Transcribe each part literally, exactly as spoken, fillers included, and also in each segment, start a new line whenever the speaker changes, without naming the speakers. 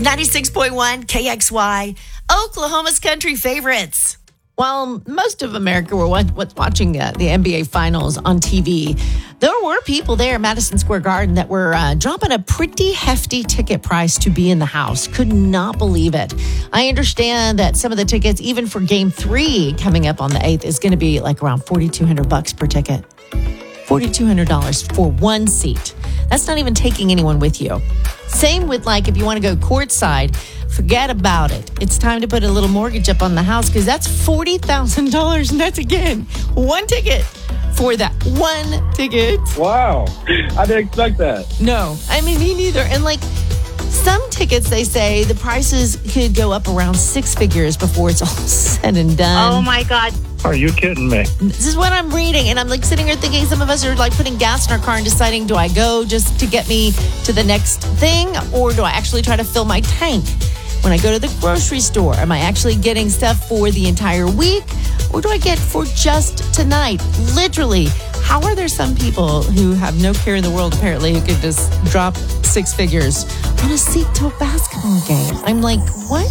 ninety-six point one K X Y, Oklahoma's country favorites.
While most of America were watching uh, the N B A Finals on T V, there were people there at Madison Square Garden that were uh, dropping a pretty hefty ticket price to be in the house. Could not believe it. I understand that some of the tickets, even for Game three coming up on the eighth, is going to be like around forty-two hundred bucks per ticket. forty-two hundred dollars for one seat. That's not even taking anyone with you. Same with, like, if you want to go courtside, forget about it. It's time to put a little mortgage up on the house because that's forty thousand dollars, and that's, again, one ticket for that one ticket.
Wow. I didn't expect that.
No. I mean, me neither. And, like, some tickets, they say, the prices could go up around six figures before it's all said and done.
Oh, my God.
Are you kidding me?
This is what I'm reading, and I'm like sitting here thinking some of us are like putting gas in our car and deciding, do I go just to get me to the next thing, or do I actually try to fill my tank when I go to the grocery store? Am I actually getting stuff for the entire week, or do I get for just tonight? Literally, how are there some people who have no care in the world, apparently, who could just drop six figures on a seat to a basketball game? I'm like, what?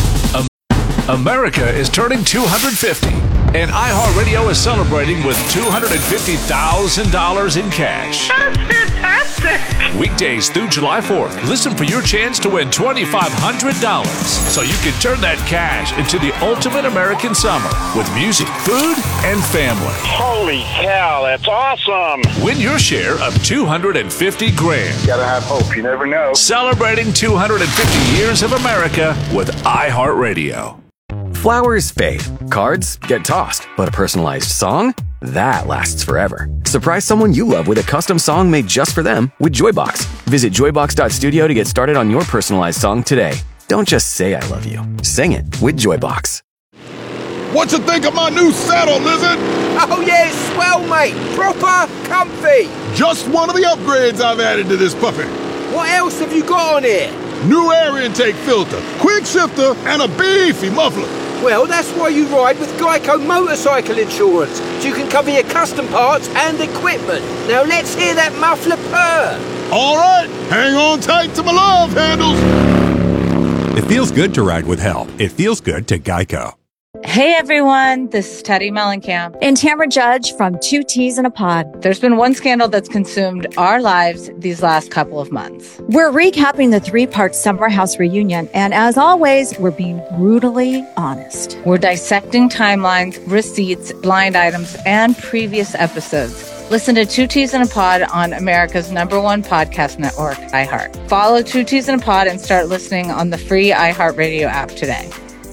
America is turning two hundred fifty, and iHeartRadio is celebrating with two hundred fifty thousand dollars in cash.
That's fantastic!
Weekdays through July fourth, listen for your chance to win twenty-five hundred dollars, so you can turn that cash into the ultimate American summer with music, food, and family.
Holy cow, that's awesome!
Win your share of two hundred fifty grand.
Gotta have hope. You never know.
Celebrating two hundred fifty years of America with iHeartRadio.
Flowers fade, cards get tossed, but a personalized song? That lasts forever. Surprise someone you love with a custom song made just for them with Joybox. Visit joybox dot studio to get started on your personalized song today. Don't just say I love you. Sing it with Joybox.
What you think of my new saddle, Lizard?
Oh yeah, it's swell, mate. Proper comfy.
Just one of the upgrades I've added to this puppy.
What else have you got on here?
New air intake filter, quick shifter, and a beefy muffler.
Well, that's why you ride with Geico Motorcycle Insurance, so you can cover your custom parts and equipment. Now let's hear that muffler purr.
All right, hang on tight to my love handles.
It feels good to ride with help. It feels good to Geico.
Hey everyone, this is Teddy Mellencamp
and Tamara Judge from Two Teas in a Pod.
There's been one scandal that's consumed our lives these last couple of months.
We're recapping the three-part Summer House reunion, and as always, we're being brutally honest.
We're dissecting timelines, receipts, blind items, and previous episodes. Listen to Two Teas in a Pod on America's number one podcast network, iHeart. Follow Two Teas in a Pod and start listening on the free iHeartRadio app today.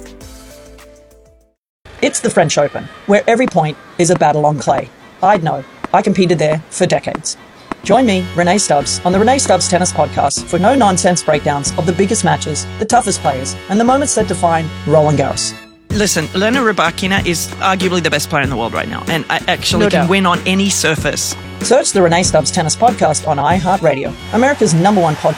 It's the French Open, where every point is a battle on clay. I'd know. I competed there for decades. Join me, Renee Stubbs, on the Renee Stubbs Tennis Podcast for no-nonsense breakdowns of the biggest matches, the toughest players, and the moments that define Roland Garros.
Listen, Elena Rybakina is arguably the best player in the world right now, and I actually
No
can
doubt.
win on any surface.
Search the Renee Stubbs Tennis Podcast on iHeartRadio, America's number one podcast.